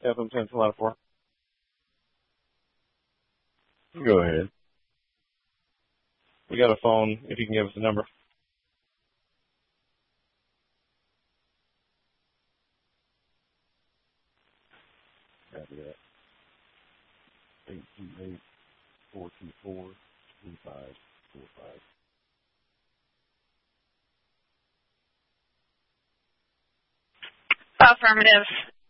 FM 10 Go ahead. We got a phone, if you can give us the number. Copy that. 828-424-2545. Affirmative.